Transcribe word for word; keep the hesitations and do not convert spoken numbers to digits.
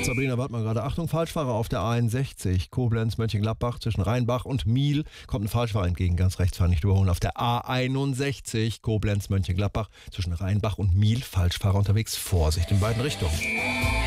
Sabrina Wartmann gerade. Achtung, Falschfahrer auf der A einundsechzig. Koblenz, Mönchengladbach zwischen Rheinbach und Miel. Kommt ein Falschfahrer entgegen. Ganz rechts fahren, nicht überholen. Auf der A einundsechzig. Koblenz, Mönchengladbach zwischen Rheinbach und Miel. Falschfahrer unterwegs. Vorsicht in beiden Richtungen.